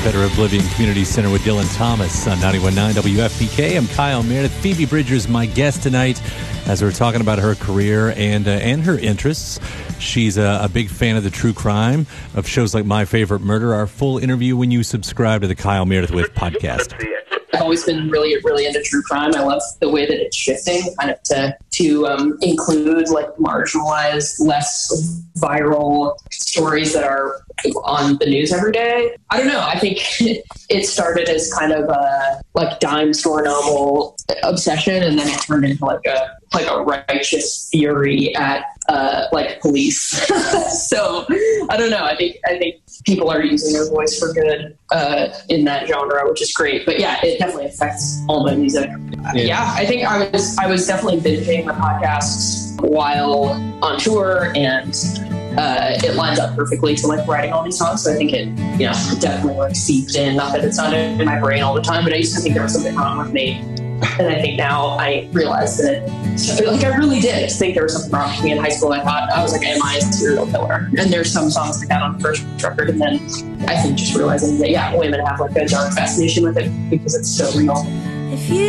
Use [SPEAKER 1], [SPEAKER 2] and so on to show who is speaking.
[SPEAKER 1] Better Oblivion Community Center with Dylan Thomas on 91.9 WFPK. I'm Kyle Meredith. Phoebe Bridgers, my guest tonight, as we're talking about her career and her interests. She's a big fan of the true crime, of shows like My Favorite Murder. Our full interview when you subscribe to the Kyle Meredith With podcast.
[SPEAKER 2] I've always been really, really into true crime. I love the way that it's shifting, kind of to include like marginalized, less viral stories that are on the news every day. I don't know. I think it started as kind of a like dime store novel obsession, and then it turned into like a righteous fury at like police. So I don't know. I think people are using their voice for good in that genre, which is great. But yeah, it definitely affects all my music. Yeah, I think I was definitely binging the podcasts while on tour, and it lines up perfectly to like writing all these songs. So I think it definitely like seeped in. Not that it's not in my brain all the time, but I used to think there was something wrong with me. And I think now I realize that, like, I really did think there was something wrong with me in high school. I was like, am I a serial killer? And there's some songs like that on the first record. And then I think just realizing that, yeah, women have like a dark fascination with it because it's so real.
[SPEAKER 3] If you